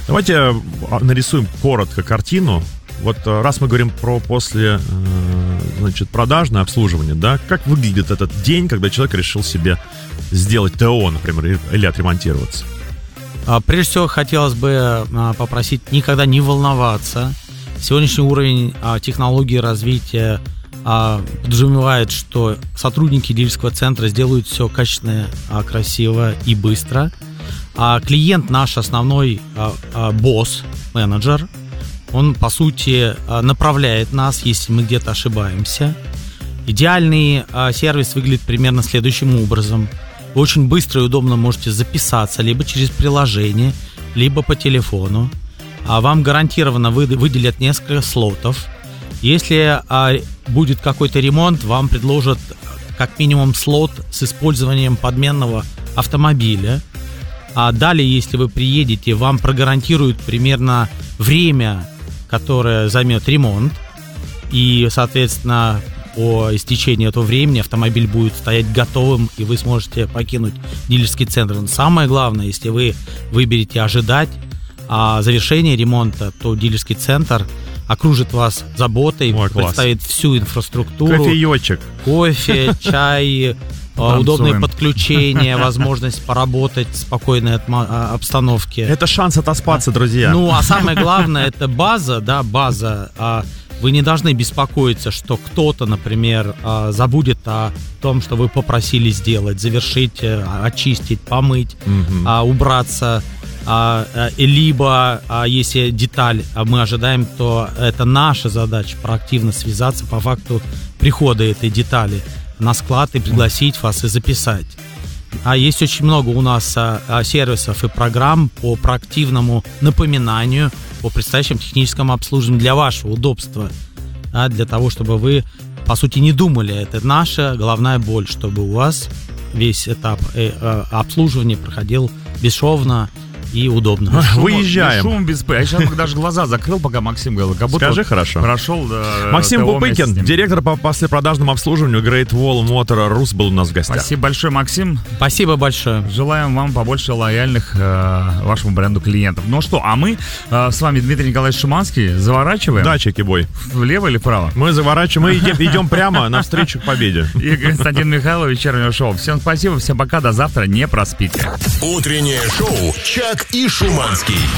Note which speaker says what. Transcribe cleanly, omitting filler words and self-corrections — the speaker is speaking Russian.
Speaker 1: Давайте нарисуем коротко картину. Вот раз мы говорим про после, продажное обслуживание, да, как выглядит этот день, когда человек решил себе сделать ТО, например, или отремонтироваться?
Speaker 2: Прежде всего, хотелось бы попросить никогда не волноваться. Сегодняшний уровень технологии развития подразумевает, что сотрудники дилерского центра сделают все качественно, красиво и быстро. Клиент наш основной босс, менеджер. Он, по сути, направляет нас, если мы где-то ошибаемся. Идеальный сервис выглядит примерно следующим образом. Вы очень быстро и удобно можете записаться либо через приложение, либо по телефону. Вам гарантированно выделят несколько слотов. Если будет какой-то ремонт, вам предложат как минимум слот с использованием подменного автомобиля. Далее, если вы приедете, вам прогарантируют примерно время, которое займет ремонт. И, соответственно, по истечении этого времени автомобиль будет стоять готовым, и вы сможете покинуть дилерский центр. Но самое главное, если вы выберете ожидать завершения ремонта, то дилерский центр окружит вас заботой, представит всю инфраструктуру.
Speaker 1: Кофеечек.
Speaker 2: Кофе, чай, удобные подключения, возможность поработать в спокойной обстановке.
Speaker 1: Это шанс отоспаться, друзья.
Speaker 2: А самое главное, это база. Вы не должны беспокоиться, что кто-то, например, забудет о том, что вы попросили сделать, завершить, очистить, помыть, убраться. Либо, если деталь мы ожидаем, то это наша задача проактивно связаться по факту прихода этой детали на склад и пригласить вас и записать. Есть очень много у нас сервисов и программ по проактивному напоминанию о предстоящем техническом обслуживании для вашего удобства, для того, чтобы вы, по сути, не думали. Это наша головная боль, чтобы у вас весь этап обслуживания проходил бесшовно и удобно.
Speaker 1: Выезжаем.
Speaker 3: Без шума, без пыли. Я сейчас даже глаза закрыл, пока Максим говорил. Как будто
Speaker 1: скажи хорошо.
Speaker 3: Прошел.
Speaker 1: Максим Пупыкин, директор по послепродажному обслуживанию Great Wall Motor Rus, был у нас в гостях.
Speaker 3: Спасибо большое, Максим.
Speaker 2: Спасибо большое.
Speaker 3: Желаем вам побольше лояльных вашему бренду клиентов. Ну что, а мы с вами, Дмитрий Николаевич Шуманский, заворачиваем.
Speaker 1: Да, чеки-бой.
Speaker 3: Влево или вправо?
Speaker 1: Мы заворачиваем, мы идем прямо навстречу к победе.
Speaker 3: И Константин Михайлов, вечернее шоу. Всем спасибо, всем пока, до завтра, не проспите.
Speaker 4: Утреннее шоу «Чак и Шуманский».